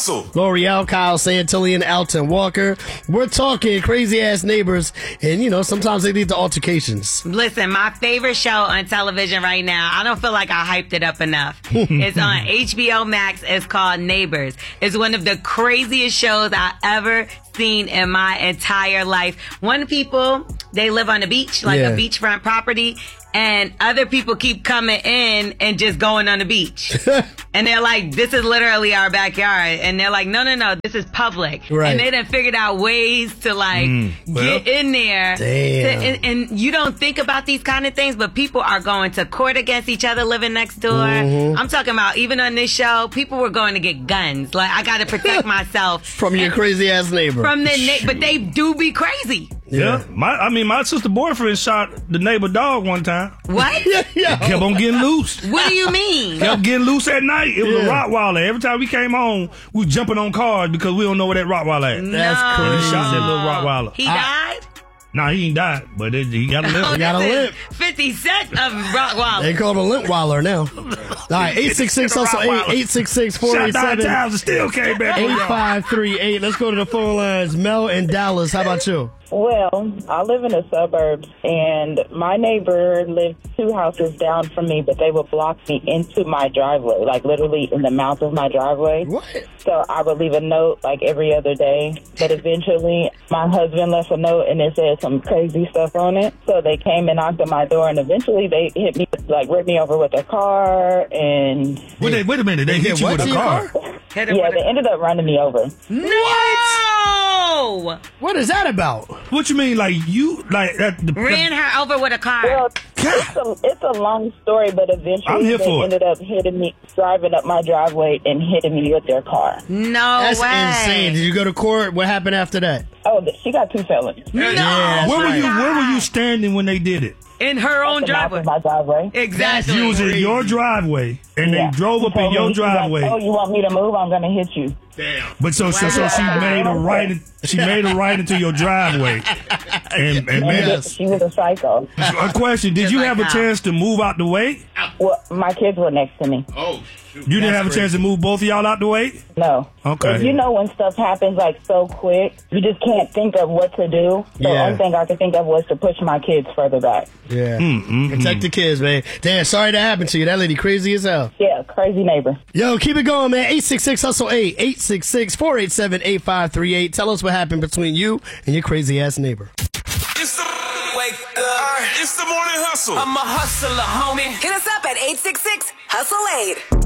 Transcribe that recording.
Hustle. L'Oreal, Kyle Santilli, and Alton Walker. We're talking crazy ass neighbors, and you know, sometimes they lead to altercations. Listen, my favorite show on television right now, I don't feel like I hyped it up enough. It's on HBO Max. It's called Neighbors. It's one of the craziest shows I ever seen in my entire life. One people, they live on the beach, like a beachfront property, and other people keep coming in and just going on the beach. And they're like, this is literally our backyard. And they're like, no, this is public. Right. And they done figured out ways to get in there. Damn. And you don't think about these kind of things, but people are going to court against each other living next door. I'm talking about, even on this show, people were going to get guns. Like, I got to protect myself. From your crazy ass neighbor. But they do be crazy. Yeah. My sister boyfriend shot the neighbor dog one time. What? Kept on getting loose. What do you mean? Kept getting loose at night. It was a Rottweiler. Every time we came home, we was jumping on cars because we don't know where that Rottweiler at. That's crazy. He shot that little Rottweiler. He died? Nah, he ain't died, but he got a limp. He got a limp. 50 Cent of Rottweiler. They call him a Limpweiler now. All right, 866 hustle 866 487 Shot 9 times and still came back. 8538. Let's go to the phone lines. Mel in Dallas. How about you? Well, I live in the suburbs, and my neighbor lived 2 houses down from me, but they would block me into my driveway, like literally in the mouth of my driveway. What? So I would leave a note like every other day, but eventually my husband left a note and it said some crazy stuff on it. So they came and knocked on my door, and eventually they hit me, like ran me over with a car, and... Wait a minute, they hit you with a car? Yeah, they ended up running me over. No! What is that about? What you mean, like you, like that? Ran her over with a car. Well, it's a long story, but eventually they ended up hitting me, driving up my driveway and hitting me with their car. No That's way. insane. Did you go to court? What happened after that? Oh, she got 2 felonies. No. Yeah, where were you standing when they did it? In her own driveway. My driveway. Exactly. You was in your driveway, and they drove up in your driveway. Like, oh, you want me to move? I'm gonna hit you. Damn. But so she made a right. She made a right into your driveway, and she was a psycho. A question: did you have a chance to move out the way? Well, my kids were next to me. Oh, shoot. You didn't have a chance to move both of y'all out the way? No. Okay. You know when stuff happens like so quick, you just can't think of what to do. So the only thing I could think of was to push my kids further back. Yeah. Protect the kids, man. Damn, sorry that happened to you. That lady crazy as hell. Yeah, crazy neighbor. Yo, keep it going, man. 866 hustle 8 866 487 8538. Tell us what happened between you and your crazy ass neighbor. It's the It's the morning hustle. I'm a hustler, homie. Hit us up at 866 Hustle 8.